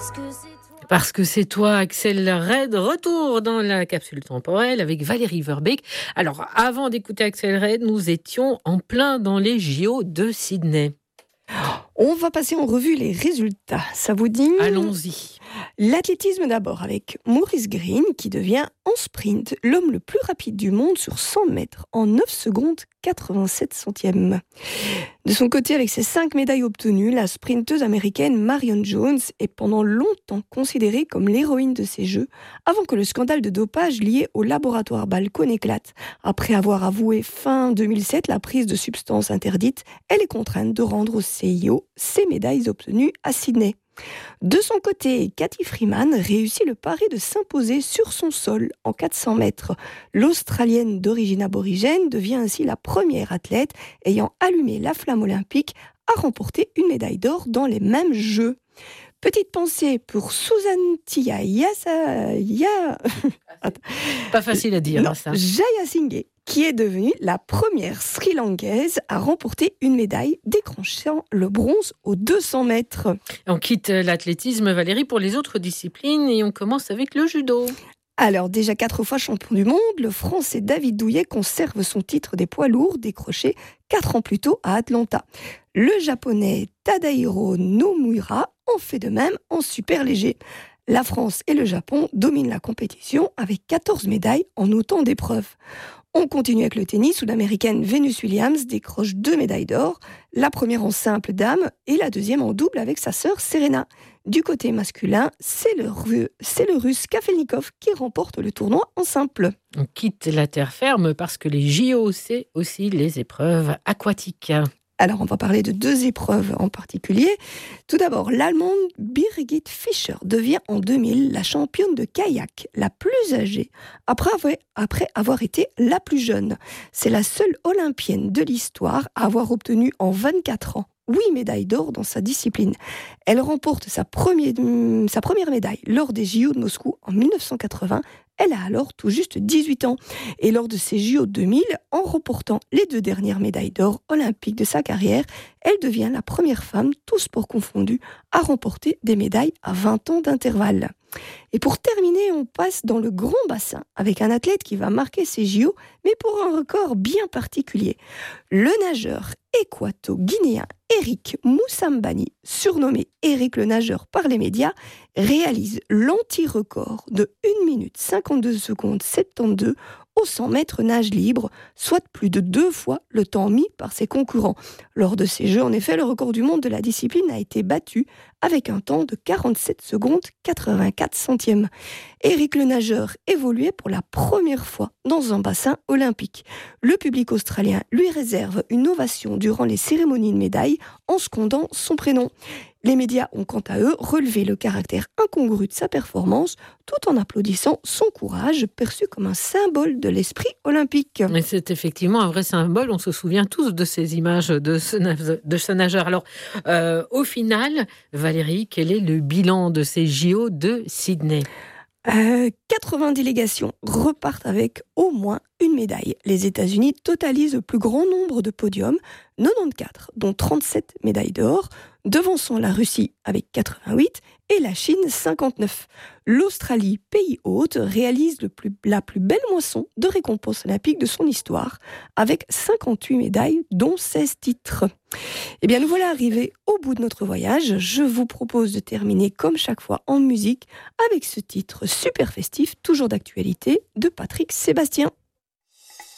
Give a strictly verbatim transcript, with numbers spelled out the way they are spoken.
Parce que c'est toi, Axel Red, retour dans la capsule temporelle avec Valérie Verbeek. Alors, avant d'écouter Axel Red, nous étions en plein dans les J O de Sydney. On va passer en revue les résultats. Ça vous dit ? Allons-y. L'athlétisme d'abord avec Maurice Greene qui devient en sprint l'homme le plus rapide du monde sur cent mètres en neuf secondes quatre-vingt-sept centièmes. De son côté, avec ses cinq médailles obtenues, la sprinteuse américaine Marion Jones est pendant longtemps considérée comme l'héroïne de ces Jeux avant que le scandale de dopage lié au laboratoire Balco n'éclate. Après avoir avoué fin deux mille sept la prise de substances interdites, elle est contrainte de rendre au C I O ses médailles obtenues à Sydney. De son côté, Cathy Freeman réussit le pari de s'imposer sur son sol en quatre cents mètres. L'Australienne d'origine aborigène devient ainsi la première athlète ayant allumé la flamme olympique à remporter une médaille d'or dans les mêmes Jeux. Petite pensée pour Susan Tiyaya, ya... Pas facile à dire, non, ça. Jayasinghe, qui est devenue la première Sri-Lankaise à remporter une médaille, décrochant le bronze aux deux cents mètres. On quitte l'athlétisme, Valérie, pour les autres disciplines et on commence avec le judo. Alors, déjà quatre fois champion du monde, le Français David Douillet conserve son titre des poids lourds décroché quatre ans plus tôt à Atlanta. Le Japonais Tadahiro Nomura en fait de même en super léger. La France et le Japon dominent la compétition avec quatorze médailles en autant d'épreuves. On continue avec le tennis où l'américaine Venus Williams décroche deux médailles d'or, la première en simple dame et la deuxième en double avec sa sœur Serena. Du côté masculin, c'est le, Ru- c'est le Russe Kafelnikov qui remporte le tournoi en simple. On quitte la terre ferme parce que les J O, c'est aussi les épreuves aquatiques. Alors, on va parler de deux épreuves en particulier. Tout d'abord, l'Allemande Birgit Fischer devient en deux mille la championne de kayak la plus âgée, après avoir, après avoir été la plus jeune. C'est la seule olympienne de l'histoire à avoir obtenu en vingt-quatre ans huit médailles d'or dans sa discipline. Elle remporte sa première, sa première médaille lors des J O de Moscou en dix-neuf cent quatre-vingts. Elle a alors tout juste dix-huit ans. Et lors de ces J O deux mille, en remportant les deux dernières médailles d'or olympiques de sa carrière, elle devient la première femme, tous sports confondus, à remporter des médailles à vingt ans d'intervalle. Et pour terminer, on passe dans le grand bassin avec un athlète qui va marquer ses J O, mais pour un record bien particulier. Le nageur équato-guinéen Eric Moussambani, surnommé Eric le nageur par les médias, réalise l'anti-record de une minute cinquante-deux secondes soixante-douze au cent mètres nage libre, soit plus de deux fois le temps mis par ses concurrents. Lors de ces Jeux, en effet, le record du monde de la discipline a été battu avec un temps de quarante-sept secondes quatre-vingt-quatre centièmes. Eric le nageur évoluait pour la première fois dans un bassin olympique. Le public australien lui réserve une ovation durant les cérémonies de médailles en scandant son prénom. Les médias ont quant à eux relevé le caractère incongru de sa performance tout en applaudissant son courage perçu comme un symbole de l'esprit olympique. Mais c'est effectivement un vrai symbole, on se souvient tous de ces images de ce, de ce nageur. Alors, euh, au final, Valérie, quel est le bilan de ces J O de Sydney ? Euh, quatre-vingts délégations repartent avec au moins une médaille. Les États-Unis totalisent le plus grand nombre de podiums, quatre-vingt-quatorze, dont trente-sept médailles d'or, devançant la Russie avec quatre-vingt-huit et la Chine cinquante-neuf. L'Australie, pays hôte, réalise le plus, la plus belle moisson de récompenses olympiques de son histoire, avec cinquante-huit médailles, dont seize titres. Eh bien, nous voilà arrivés au bout de notre voyage. Je vous propose de terminer, comme chaque fois, en musique, avec ce titre super festif, toujours d'actualité, de Patrick Sébastien.